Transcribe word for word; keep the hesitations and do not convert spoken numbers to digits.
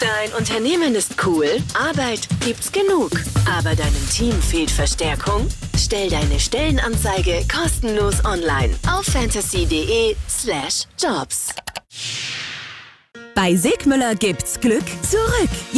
Dein Unternehmen ist cool, Arbeit gibt's genug, aber deinem Team fehlt Verstärkung? Stell deine Stellenanzeige kostenlos online auf fantasy.de slash jobs. Bei Segmüller gibt's Glück zurück.